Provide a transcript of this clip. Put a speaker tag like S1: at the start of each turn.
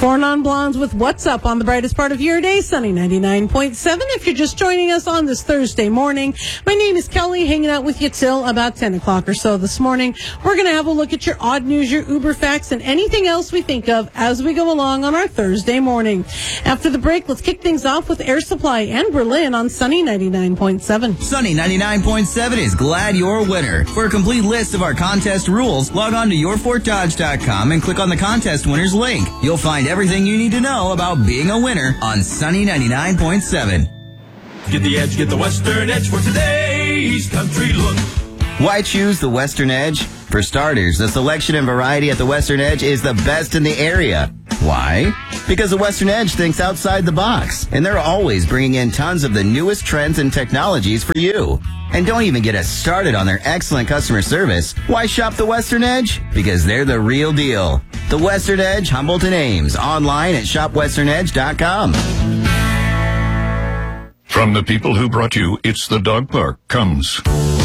S1: Four non-blondes with What's Up on the brightest part of your day, Sunny 99.7. If you're just joining us on this Thursday morning, my name is Kelly, hanging out with you till about 10 o'clock or so this morning. We're going to have a look at your odd news, your Uber facts, and anything else we think of as we go along on our Thursday morning. After the break, let's kick things off with Air Supply and Berlin on Sunny 99.7.
S2: Sunny 99.7 is glad you're a winner. For a complete list of our contest rules, log on to yourfortdodge.com and click on the contest winners link. You'll find everything you need to know about being a winner on Sunny 99.7.
S3: Get the edge, get the Western Edge for today's country look.
S2: Why choose the Western Edge? For starters, the selection and variety at the Western Edge is the best in the area. Why? Because the Western Edge thinks outside the box, and they're always bringing in tons of the newest trends and technologies for you. And don't even get us started on their excellent customer service. Why shop the Western Edge? Because they're the real deal. The Western Edge, Humboldt and Ames, online at shopwesternedge.com.
S4: From the people who brought you It's the Dog Park comes